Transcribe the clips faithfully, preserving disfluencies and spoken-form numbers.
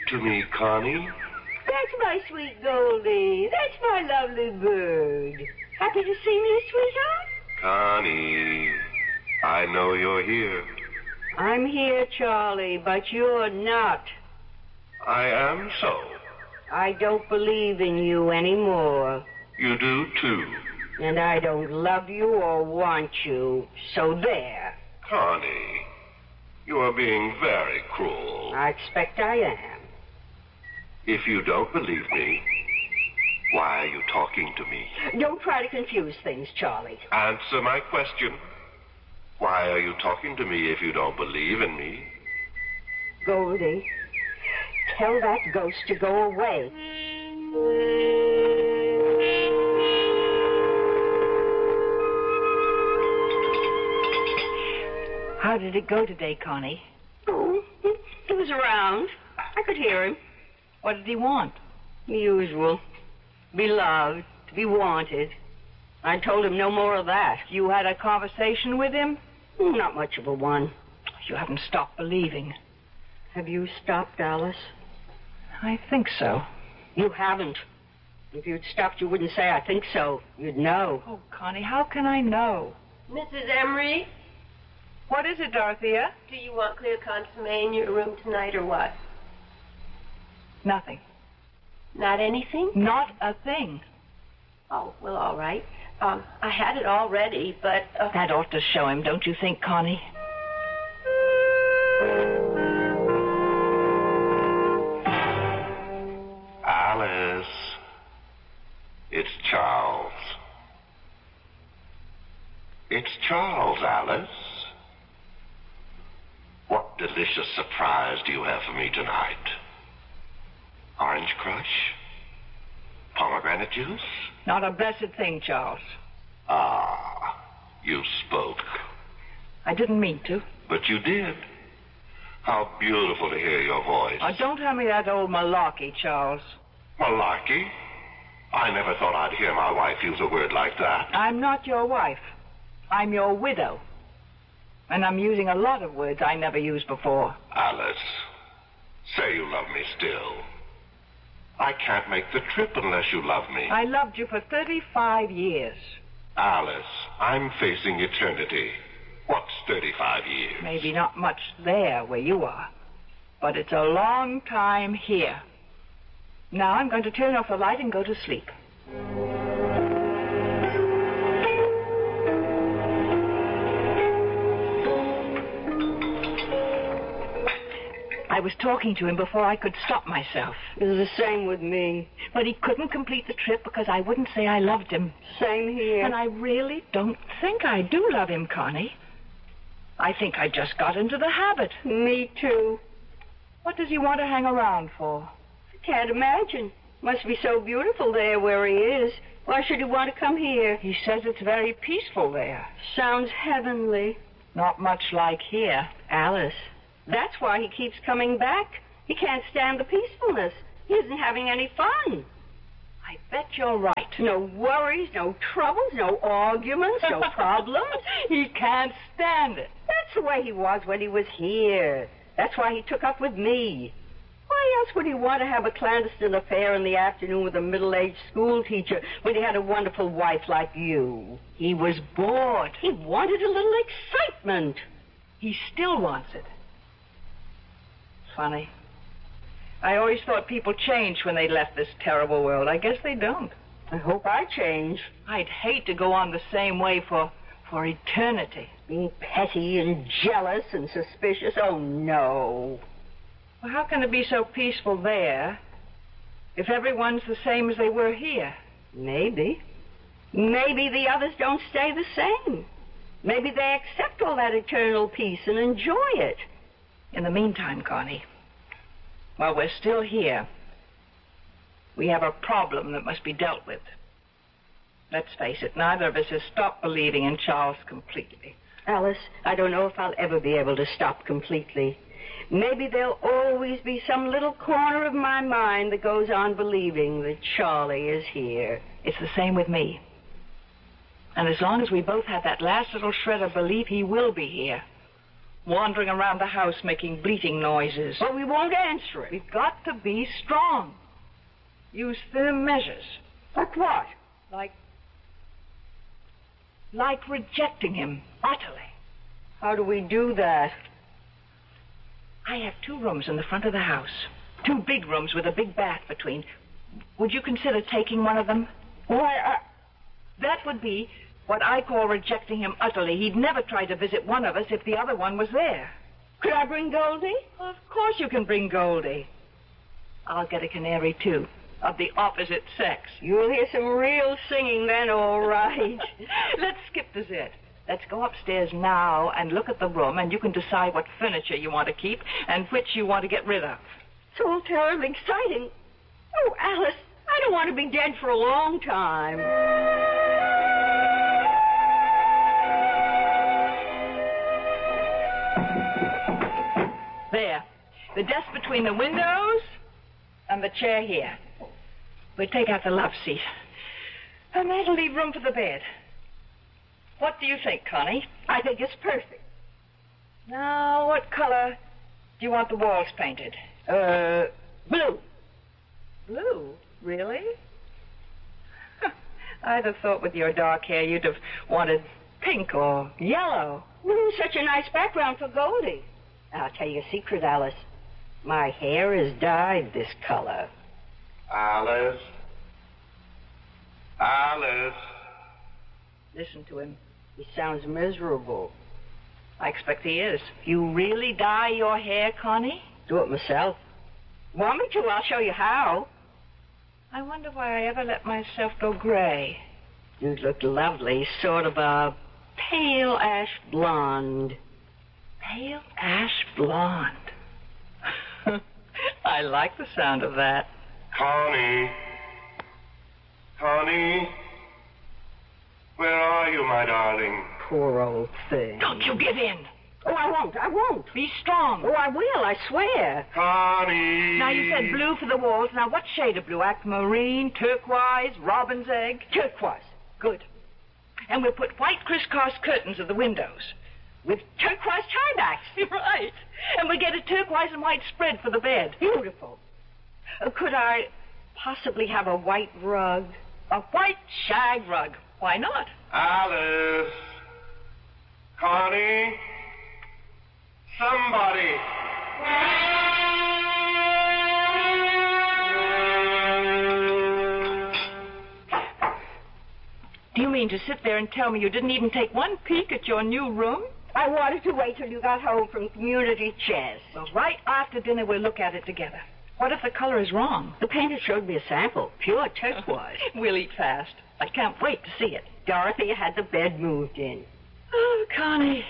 to me, Connie? That's my sweet Goldie. That's my lovely bird. Happy to see me, sweetheart? Connie, I know you're here. I'm here, Charlie, but you're not. I am so. I don't believe in you anymore. You do, too. And I don't love you or want you. So there. Connie, you are being very cruel. I expect I am. If you don't believe me, why are you talking to me? Don't try to confuse things, Charlie. Answer my question. Why are you talking to me if you don't believe in me? Goldie, tell that ghost to go away. How did it go today, Connie? Oh, he was around. I could hear him. What did he want? The usual. Be loved, to be wanted. I told him no more of that. You had a conversation with him? Not much of a one. You haven't stopped believing. Have you stopped, Alice? I think so. You haven't. If you'd stopped, you wouldn't say, I think so. You'd know. Oh, Connie, how can I know? Missus Emery, What is it, Dorothea? do you want clear consomme in your room tonight or what? Nothing. Not anything? Not a thing. Oh, well, all right. Um, I had it all ready, but... Uh... That ought to show him, don't you think, Connie? Alice. It's Charles. It's Charles, Alice. What delicious surprise do you have for me tonight? Orange crush? Pomegranate juice? Not a blessed thing, Charles. Ah, you spoke. I didn't mean to. But you did. How beautiful to hear your voice. Oh, don't tell me that old malarkey, Charles. Malarkey? I never thought I'd hear my wife use a word like that. I'm not your wife. I'm your widow. And I'm using a lot of words I never used before. Alice, say you love me still. I can't make the trip unless you love me. I loved you for thirty-five years. Alice, I'm facing eternity. What's thirty-five years? Maybe not much there where you are. But it's a long time here. Now I'm going to turn off the light and go to sleep. I was talking to him before I could stop myself. It was the same with me. But he couldn't complete the trip because I wouldn't say I loved him. Same here. And I really don't think I do love him, Connie. I think I just got into the habit. Me too. What does he want to hang around for? I can't imagine. Must be so beautiful there where he is. Why should he want to come here? He says it's very peaceful there. Sounds heavenly. Not much like here. Alice, that's why he keeps coming back. He can't stand the peacefulness. He isn't having any fun. I bet you're right. No worries, no troubles, no arguments, no problems. He can't stand it. That's the way he was when he was here. That's why he took up with me. Why else would he want to have a clandestine affair in the afternoon with a middle-aged school teacher when he had a wonderful wife like you? He was bored. He wanted a little excitement. He still wants it. Funny. I always thought people changed when they left this terrible world. I guess they don't. I hope I change. I'd hate to go on the same way for, for eternity. Being petty and jealous and suspicious? Oh, no. Well, how can it be so peaceful there if everyone's the same as they were here? Maybe. Maybe the others don't stay the same. Maybe they accept all that eternal peace and enjoy it. In the meantime, Connie, while we're still here, we have a problem that must be dealt with. Let's face it, neither of us has stopped believing in Charles completely. Alice, I don't know if I'll ever be able to stop completely. Maybe there'll always be some little corner of my mind that goes on believing that Charlie is here. It's the same with me. And as long as we both have that last little shred of belief he will be here, wandering around the house making bleating noises. But we won't answer it. We've got to be strong. Use firm measures. Like what? Like... like rejecting him utterly. How do we do that? I have two rooms in the front of the house. Two big rooms with a big bath between. Would you consider taking one of them? Why, I... That would be what I call rejecting him utterly. He'd never try to visit one of us if the other one was there. Could I bring Goldie? Of course you can bring Goldie. I'll get a canary, too, of the opposite sex. You'll hear some real singing then, all right. Let's skip dessert. Let's go upstairs now and look at the room, and you can decide what furniture you want to keep and which you want to get rid of. It's all terribly exciting. Oh, Alice, I don't want to be dead for a long time. There. The desk between the windows and the chair here. We'll take out the love seat. And that'll leave room for the bed. What do you think, Connie? I think it's perfect. Now, what color do you want the walls painted? Uh, blue. Blue? Really? I'd have thought with your dark hair you'd have wanted pink or yellow. Mm, such a nice background for Goldie. I'll tell you a secret, Alice. My hair is dyed this color. Alice. Alice. Listen to him. He sounds miserable. I expect he is. You really dye your hair, Connie? Do it myself. Want me to? I'll show you how. I wonder why I ever let myself go gray. You'd look lovely, sort of a pale ash blonde. Pale ash blonde. I like the sound of that. Connie. Connie. Where are you, my darling? Poor old thing. Don't you give in. Oh, I won't. I won't. Be strong. Oh, I will. I swear. Connie. Now, you said blue for the walls. Now, what shade of blue? Aquamarine, turquoise, robin's egg? Turquoise. Good. And we'll put white crisscross curtains at the windows. With turquoise tiebacks. Right. And we'll get a turquoise and white spread for the bed. Beautiful. Uh, could I possibly have a white rug? A white shag rug. Why not? Alice. Connie. Somebody. Do you mean to sit there and tell me you didn't even take one peek at your new room? I wanted to wait till you got home from community chess. Well, right after dinner, we'll look at it together. What if the color is wrong? The painter showed me a sample. Pure turquoise. We'll eat fast. I can't wait to see it. Dorothy had the bed moved in. Oh, Connie.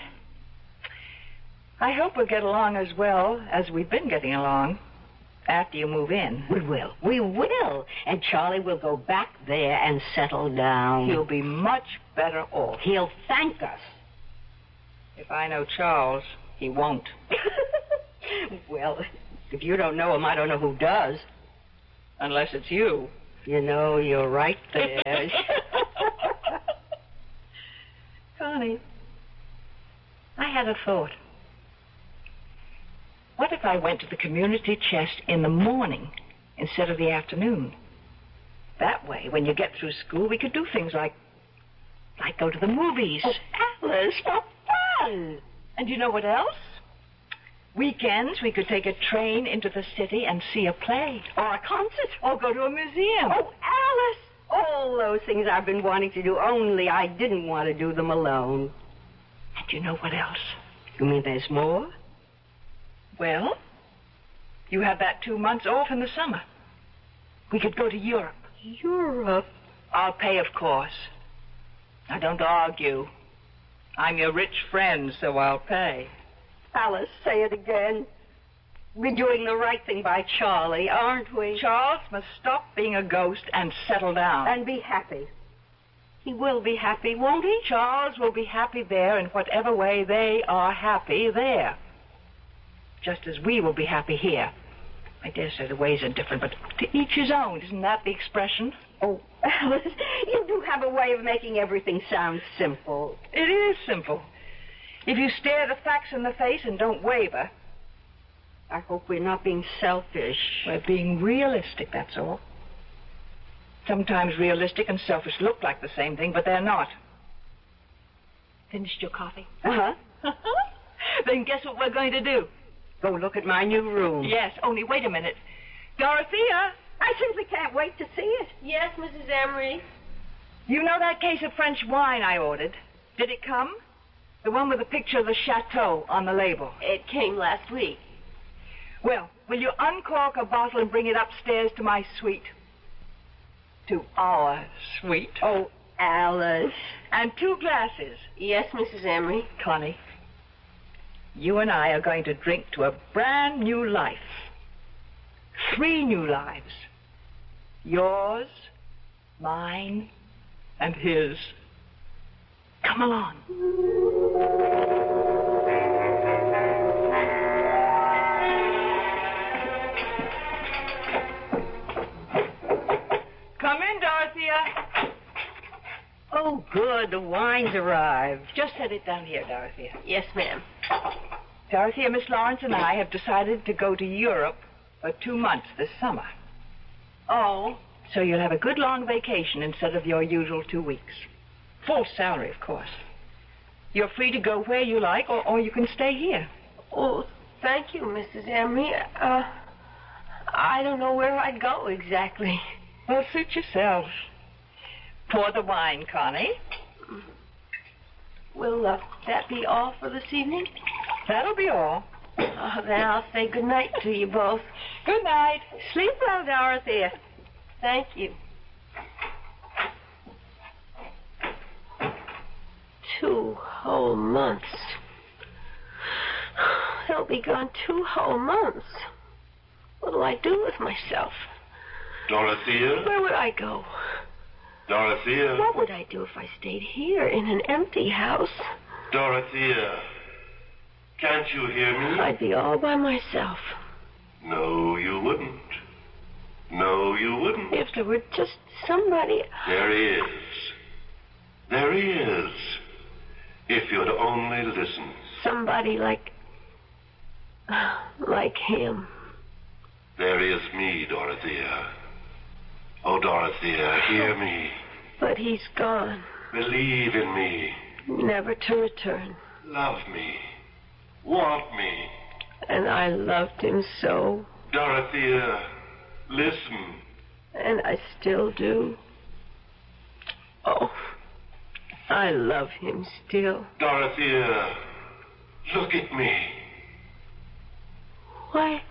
I hope we'll get along as well as we've been getting along after you move in. We will. We will. And Charlie will go back there and settle down. He'll be much better off. He'll thank us. If I know Charles, he won't. Well, if you don't know him, I don't know who does. Unless it's you. You know, you're right there. Connie, I had a thought. What if I went to the community chest in the morning instead of the afternoon? That way, when you get through school, we could do things like, like go to the movies. Oh, Alice, what fun! And you know what else? Weekends, we could take a train into the city and see a play. Or a concert. Or go to a museum. Oh, Alice! All those things I've been wanting to do, only I didn't want to do them alone. And you know what else? You mean there's more? Well, you have that two months off in the summer. We could go to Europe. Europe? I'll pay, of course. Now, don't argue. I'm your rich friend, so I'll pay. Alice, say it again. We're doing the right thing by Charlie, aren't we? Charles must stop being a ghost and settle down. And be happy. He will be happy, won't he? Charles will be happy there in whatever way they are happy there. Just as we will be happy here. I dare say the ways are different, but to each his own. Isn't that the expression? Oh, Alice, you do have a way of making everything sound simple. It is simple. If you stare the facts in the face and don't waver. I hope we're not being selfish. We're being realistic, that's all. Sometimes realistic and selfish look like the same thing, but they're not. Finished your coffee? Uh-huh. Then guess what we're going to do? Go look at my new room. Yes, only wait a minute. Dorothea! I simply can't wait to see it. Yes, Missus Emery. You know that case of French wine I ordered? Did it come? The one with the picture of the chateau on the label. It came last week. Well, will you uncork a bottle and bring it upstairs to my suite? To our suite. Oh, Alice. And two glasses. Yes, Missus Emery. Connie, you and I are going to drink to a brand new life. Three new lives. Yours, mine, and his. Come along. Come in, Dorothea. Oh, good. The wine's arrived. Just set it down here, Dorothea. Yes, ma'am. Dorothea, Miss Lawrence and I have decided to go to Europe for two months this summer. Oh. So you'll have a good long vacation instead of your usual two weeks. Full salary, of course. You're free to go where you like, or, or you can stay here. Oh, thank you, Missus Emery. Uh, I don't know where I'd go exactly. Well, suit yourself. Pour the wine, Connie. Will uh, that be all for this evening? That'll be all. Uh, then I'll say good night to you both. Good night. Sleep well, Dorothea. Thank you. Two whole months. They'll be gone two whole months. What'll I do with myself? Dorothea? Where would I go? Dorothea? What would I do if I stayed here in an empty house? Dorothea, can't you hear me? I'd be all by myself. No, you wouldn't. No, you wouldn't. If there were just somebody... There is. There is. If you'd only listen. Somebody like... like him. There is me, Dorothea. Oh, Dorothea, hear me. But he's gone. Believe in me. Never to return. Love me. Want me. And I loved him so. Dorothea, listen. And I still do. Oh, I love him still. Dorothea, look at me. Why,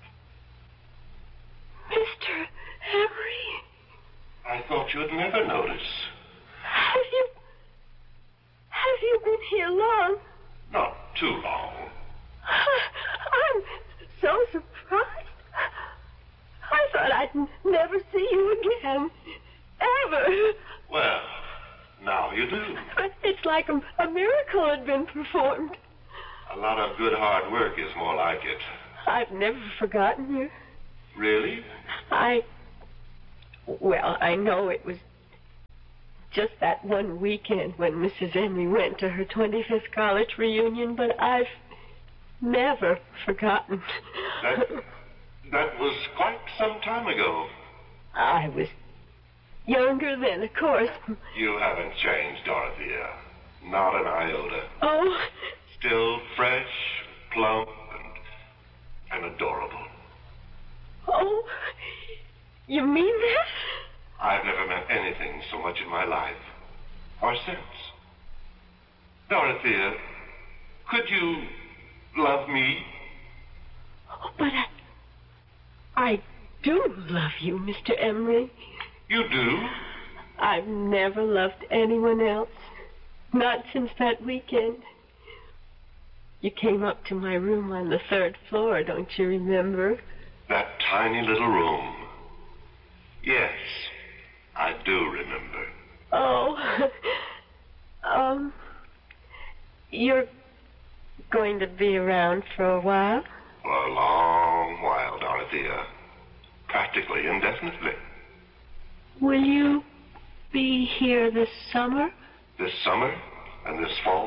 Mister Emery. I thought you'd never notice. Have you... Have you been here long? Not too long. I'm so surprised. I thought I'd n- never see you again. Ever. Well, now you do. But it's like a, a miracle had been performed. A lot of good hard work is more like it. I've never forgotten you. Really? I... Well, I know it was just that one weekend when Missus Emery went to her twenty-fifth college reunion, but I've never forgotten. That, that was quite some time ago. I was younger then, of course. You haven't changed, Dorothea. Not an iota. Oh. Still fresh, plump, and, and adorable. Oh, you mean that? I've never met anything so much in my life. Or since. Dorothea, could you love me? Oh, but I... I do love you, Mister Emery. You do? I've never loved anyone else. Not since that weekend. You came up to my room on the third floor, don't you remember? That tiny little room. Yes, I do remember. Oh, um, you're going to be around for a while? For a long while, Dorothea. Practically indefinitely. Will you be here this summer? This summer and this fall?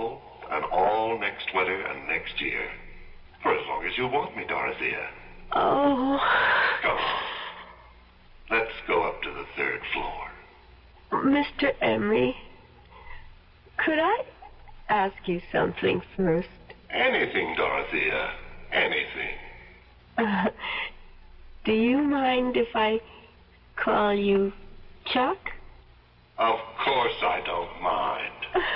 and all next winter and next year. For as long as you want me, Dorothea. Oh. Come on. Let's go up to the third floor. Mister Emery, could I ask you something first? Anything, Dorothea. Anything. Uh, do you mind if I call you Chuck? Of course I don't mind.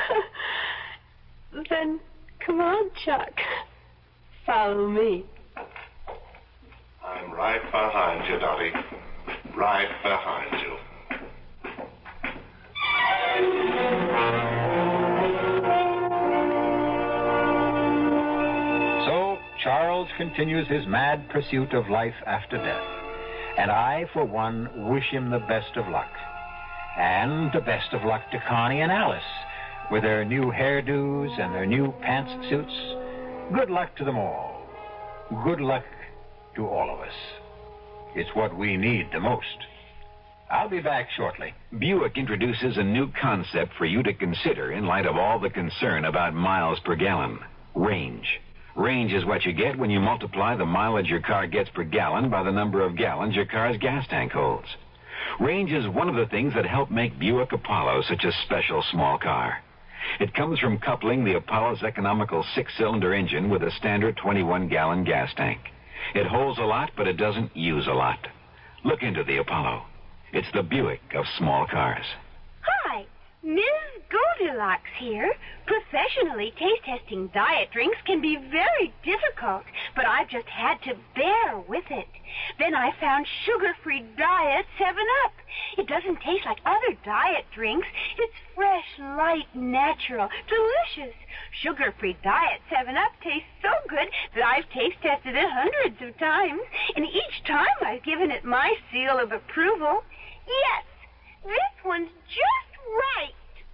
Then come on, Chuck. Follow me. I'm right behind you, Dottie. Right behind you. So, Charles continues his mad pursuit of life after death. And I, for one, wish him the best of luck. And the best of luck to Connie and Alice with their new hairdos and their new pantsuits. Good luck to them all. Good luck to all of us. It's what we need the most. I'll be back shortly. Buick introduces a new concept for you to consider in light of all the concern about miles per gallon. Range. Range is what you get when you multiply the mileage your car gets per gallon by the number of gallons your car's gas tank holds. Range is one of the things that help make Buick Apollo such a special small car. It comes from coupling the Apollo's economical six-cylinder engine with a standard twenty-one gallon gas tank. It holds a lot, but it doesn't use a lot. Look into the Apollo. It's the Buick of small cars. Hi, Miz Goldilocks here. Professionally taste-testing diet drinks can be very difficult, but I've just had to bear with it. Then I found sugar-free Diet seven up. It doesn't taste like other diet drinks. It's fresh, light, natural, delicious. Sugar-free Diet seven up tastes so good that I've taste-tested it hundreds of times, and each time I've given it my seal of approval. Yes, this one's just right.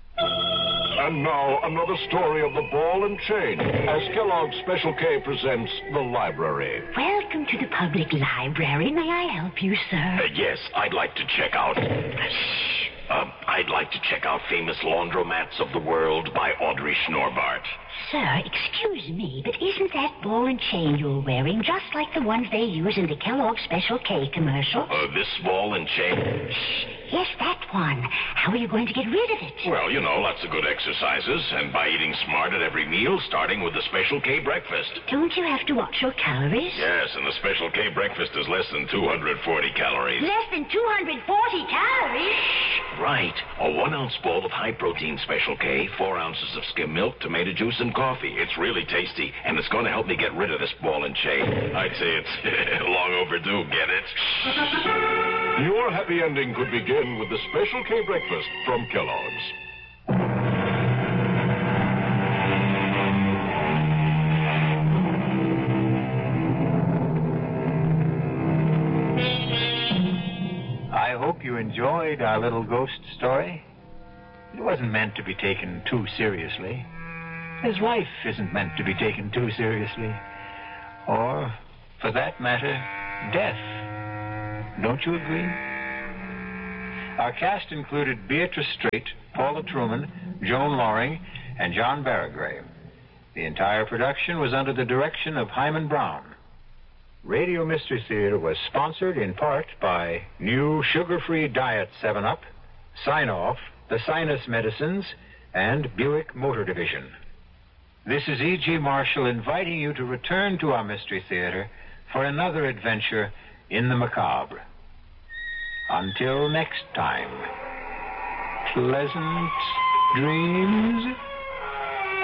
And now, another story of the ball and chain, as Kellogg's Special K presents The Library. Welcome to the public library. May I help you, sir? Uh, yes, I'd like to check out... Shh. Uh, I'd like to check out Famous Laundromats of the World by Audrey Schnorbart. Sir, excuse me, but isn't that ball and chain you're wearing just like the ones they use in the Kellogg's Special K commercial? Uh, this ball and chain? Shh. Yes, that one. How are you going to get rid of it? Well, you know, lots of good exercises, and by eating smart at every meal, starting with the Special K breakfast. Don't you have to watch your calories? Yes, and the Special K breakfast is less than two hundred forty calories. Less than two hundred forty calories? Right. A one-ounce bowl of high-protein Special K, four ounces of skim milk, tomato juice, and coffee. It's really tasty, and it's going to help me get rid of this ball and chain. I'd say it's long overdue, get it? Your happy ending could begin with the Special K breakfast from Kellogg's. I hope you enjoyed our little ghost story. It wasn't meant to be taken too seriously. His life isn't meant to be taken too seriously. Or, for that matter, death. Don't you agree? Our cast included Beatrice Straight, Paula Truman, Joan Loring, and John Barragray. The entire production was under the direction of Hyman Brown. Radio Mystery Theater was sponsored in part by New Sugar-Free Diet seven up, Sign-Off, the Sinus Medicines, and Buick Motor Division. This is E G. Marshall inviting you to return to our Mystery Theater for another adventure in the macabre. Until next time, pleasant dreams.